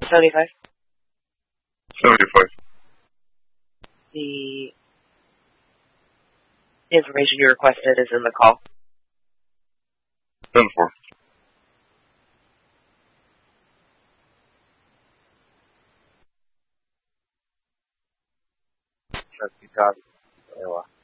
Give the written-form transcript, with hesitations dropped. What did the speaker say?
75. 75. The information you requested is in the call. 10-4. Trustee Cobb, Iowa.